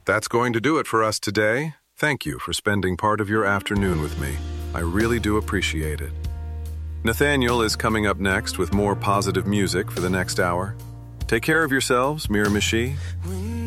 That's going to do it for us today. Thank you for spending part of your afternoon with me. I really do appreciate it. Nathaniel is coming up next with more positive music for the next hour. Take care of yourselves, Miramichi.